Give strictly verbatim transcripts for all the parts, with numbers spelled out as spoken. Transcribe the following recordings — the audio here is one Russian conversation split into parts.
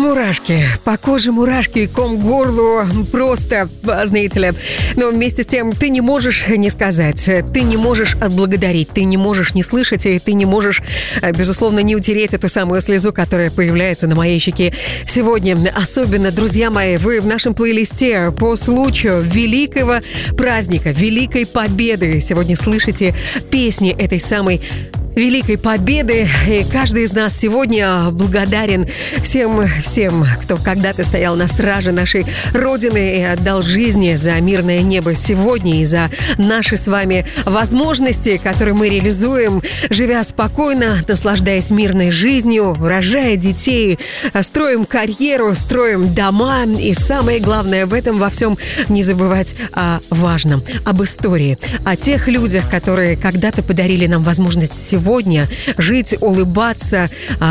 Мурашки, по коже мурашки, ком к горлу, просто, знаете ли. Но вместе с тем ты не можешь не сказать, ты не можешь отблагодарить, ты не можешь не слышать, и ты не можешь, безусловно, не утереть эту самую слезу, которая появляется на моей щеке сегодня. Особенно, друзья мои, вы в нашем плейлисте по случаю великого праздника, Великой Победы. Сегодня слышите песни этой самой Великой Победы, и каждый из нас сегодня благодарен всем, всем, кто когда-то стоял на страже нашей Родины и отдал жизни за мирное небо сегодня и за наши с вами возможности, которые мы реализуем, живя спокойно, наслаждаясь мирной жизнью, рожая детей, строим карьеру, строим дома и самое главное в этом во всем не забывать о важном, об истории, о тех людях, которые когда-то подарили нам возможность сегодня Сегодня жить, улыбаться,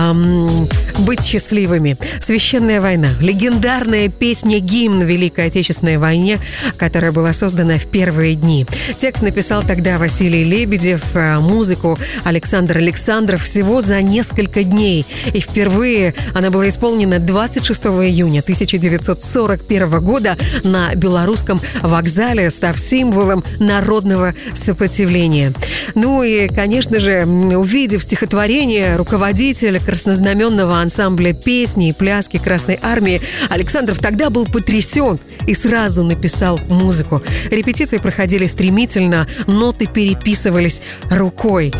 эм, быть счастливыми. «Священная война», легендарная песня-гимн Великой Отечественной войне, которая была создана в первые дни. Текст написал тогда Василий Лебедев, музыку Александр Александров всего за несколько дней. И впервые она была исполнена двадцать шестого июня тысяча девятьсот сорок первого года на Белорусском вокзале, став символом народного сопротивления. Ну и, конечно же, увидев стихотворение, руководитель краснознаменного ансамбля песни и пляски Красной Армии Александров тогда был потрясен и сразу написал музыку. Репетиции проходили стремительно, ноты переписывались рукой.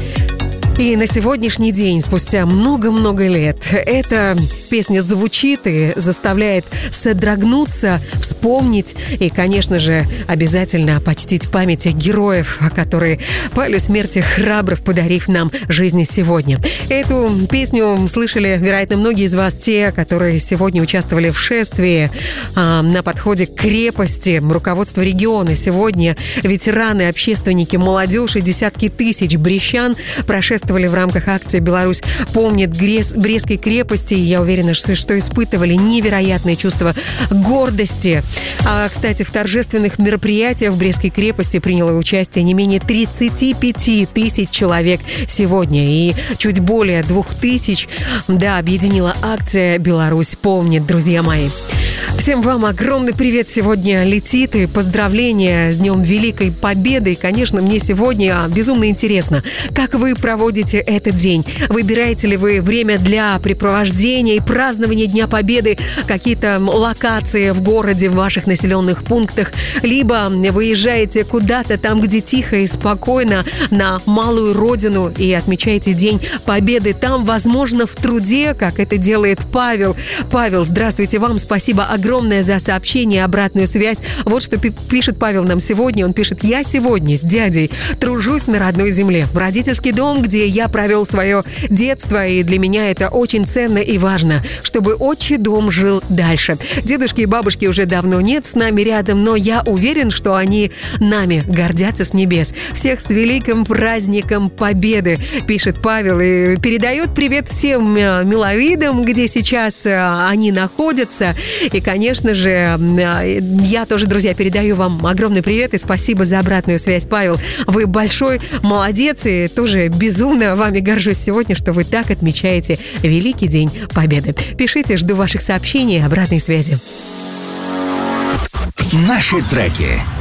И на сегодняшний день, спустя много-много лет, эта песня звучит и заставляет содрогнуться, вспомнить и, конечно же, обязательно почтить память героев, которые пали смерти храбрых, подарив нам жизнь сегодня. Эту песню слышали, вероятно, многие из вас, те, которые сегодня участвовали в шествии а, на подходе к крепости. Руководство региона сегодня, ветераны, общественники, молодежь и десятки тысяч брестян прошествовали в рамках акции «Беларусь помнит» Брестской крепости. И я уверена, что, что испытывали невероятное чувство гордости. А, кстати, в торжественных мероприятиях в Брестской крепости приняло участие не менее тридцать пять тысяч человек сегодня. И чуть более двух тысяч, да, объединила акция «Беларусь помнит», друзья мои. Всем вам огромный привет сегодня летит, и поздравления с Днем Великой Победы. И, конечно, мне сегодня безумно интересно, как вы проводите этот день. Выбираете ли вы время для препровождения и празднования Дня Победы, какие-то локации в городе, в ваших населенных пунктах, либо выезжаете куда-то там, где тихо и спокойно, на малую родину и отмечаете День Победы там, возможно, в труде, как это делает Павел. Павел, здравствуйте вам, спасибо огромное за сообщение, обратную связь. Вот что пишет Павел нам сегодня. Он пишет: «Я сегодня с дядей тружусь на родной земле. В родительский дом, где я провел свое детство, и для меня это очень ценно и важно, чтобы отчий дом жил дальше. Дедушки и бабушки уже давно нет с нами рядом, но я уверен, что они нами гордятся с небес. Всех с великим праздником Победы», пишет Павел, и передает привет всем миловидам, где сейчас они находятся. И, конечно же, я тоже, друзья, передаю вам огромный привет и спасибо за обратную связь, Павел. Вы большой молодец, и тоже безумно вами горжусь сегодня, что вы так отмечаете Великий День Победы. Пишите, жду ваших сообщений и обратной связи. Наши треки.